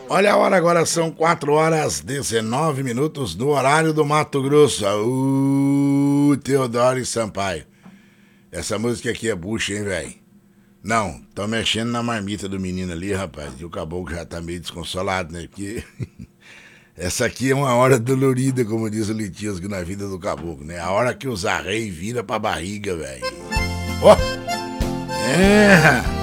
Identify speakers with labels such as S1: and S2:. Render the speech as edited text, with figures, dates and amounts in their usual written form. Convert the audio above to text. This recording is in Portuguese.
S1: Olha a hora agora, são 4 horas 19 minutos no horário do Mato Grosso. Teodoro e Sampaio. Essa música aqui é bucha, hein, velho? Não, tô mexendo na marmita do menino ali, rapaz. E o caboclo já tá meio desconsolado, né? Porque essa aqui é uma hora dolorida, como diz o Litisco, na vida do caboclo, né? A hora que os arreios vira pra barriga, velho. Ó! É!